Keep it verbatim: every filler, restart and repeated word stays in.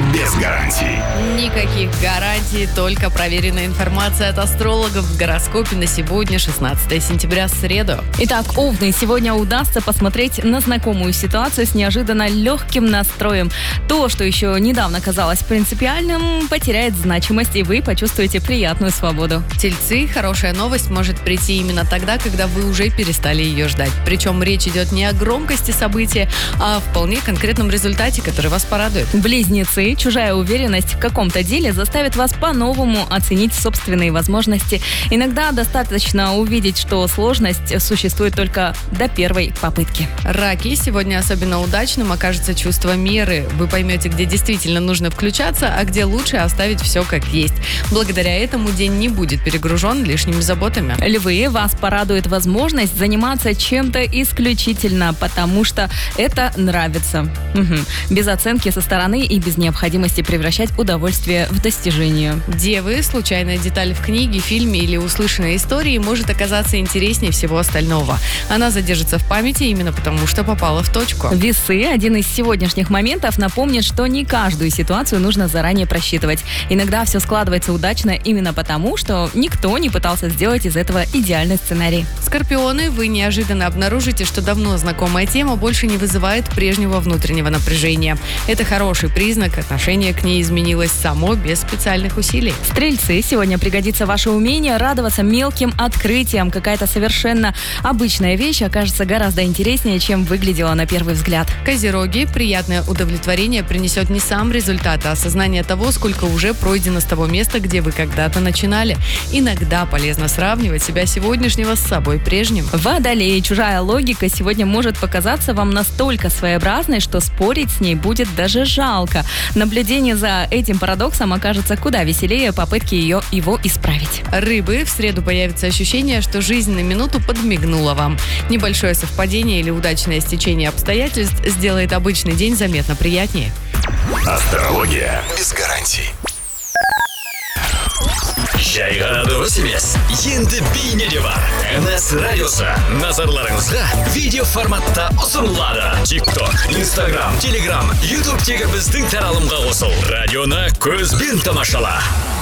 без гарантий. Никаких гарантий, только проверенная информация от астрологов в гороскопе на сегодня, шестнадцатое сентября, среду. Итак, Овны, сегодня удастся посмотреть на знакомую ситуацию с неожиданно легким настроем. То, что еще недавно казалось принципиальным, потеряет значимость, и вы почувствуете приятную свободу. Тельцы, хорошая новость может прийти именно тогда, когда вы уже перестали ее ждать. Причем речь идет не о громкости события, а о вполне конкретном результате, который вас порадует. Близнецы, чужая уверенность в каком-то деле заставит вас по-новому оценить собственные возможности. Иногда достаточно увидеть, что сложность существует только до первой попытки. Раки, сегодня особенно удачным окажется чувство меры. Вы поймете, где действительно нужно включаться, а где лучше оставить все как есть. Благодаря этому день не будет перегружен лишними заботами. Львы, вас порадует возможность заниматься чем-то исключительно, потому что это нравится. Угу. Без оценки со стороны и без необходимости превращать удовольствие в достижение. Девы, случайная деталь в книге, фильме или услышанной истории может оказаться интереснее всего остального. Она задержится в памяти именно потому, что попала в точку. Весы, один из сегодняшних моментов, напомнит, что не каждую ситуацию нужно заранее просчитывать. Иногда все складывается удачно именно потому, что никто не пытался сделать из этого идеальный сценарий. Скорпионы, вы неожиданно обнаружите, что давно знакомая тема больше не вызывает прежнего внутреннего напряжения. Это хороший признак, отношение к ней изменилось само, без специальных усилий. Стрельцы, сегодня пригодится ваше умение радоваться мелким открытиям. Какая-то совершенно обычная вещь окажется гораздо интереснее, чем выглядела на первый взгляд. Козероги, приятное удовлетворение принесет не сам результат, а осознание того, сколько уже пройдено с того места, где вы когда-то начинали. Иногда полезно сравнивать себя сегодняшнего с собой прежним. Водолеи, чужая логика сегодня может показаться вам настолько своеобразной, что спорить с ней будет даже жалко. Наблюдение за этим парадоксом окажется куда веселее попытки ее, его исправить. Рыбы, в среду появится ощущение, что жизнь на минуту подмигнула вам. Небольшое совпадение или удачное стечение обстоятельств сделает обычный день заметно приятнее. Астрология без гарантий. Жайгана дұрыс емес, енді бейнеде бар. эн эс радиосы назарларыңызға видео форматта ұсынылады. TikTok, Instagram, Telegram, YouTube тегі біздің таралымға қосыл. Радионы көзбен тамашала.